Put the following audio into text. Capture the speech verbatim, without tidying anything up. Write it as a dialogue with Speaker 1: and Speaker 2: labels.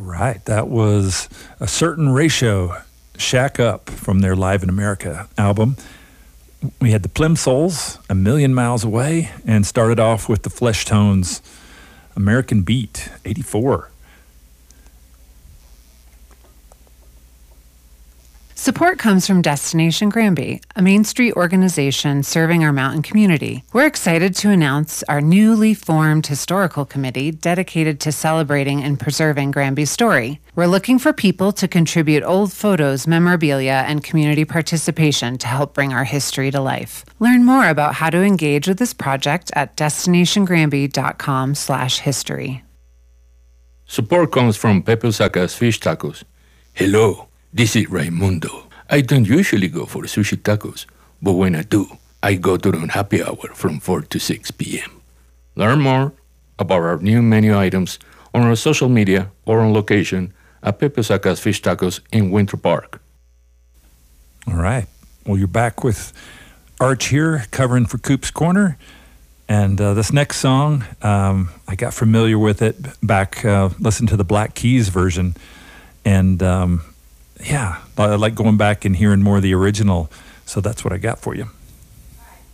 Speaker 1: right. That was A Certain Ratio, Shack Up from their Live in America album. We had the Plimsouls, A Million Miles Away, and started off with the Fleshtones, American Beat, eighty-four.
Speaker 2: Support comes from Destination Granby, a Main Street organization serving our mountain community. We're excited to announce our newly formed historical committee dedicated to celebrating and preserving Granby's story. We're looking for people to contribute old photos, memorabilia, and community participation to help bring our history to life. Learn more about how to engage with this project at destinationgranby.com slash history.
Speaker 3: Support comes from Pepe Osaka's Fish Tacos. Hello. This is Raimundo. I don't usually go for sushi tacos, but when I do, I go during happy hour from four to six p.m. Learn more about our new menu items on our social media or on location at Pepe Osaka's Fish Tacos in Winter Park.
Speaker 1: All right. Well, you're back with Arch here, covering for Coop's Corner. And uh, this next song, um, I got familiar with it back, uh, listened to the Black Keys version, and... Um, Yeah, I like going back and hearing more of the original, so that's what I got for you.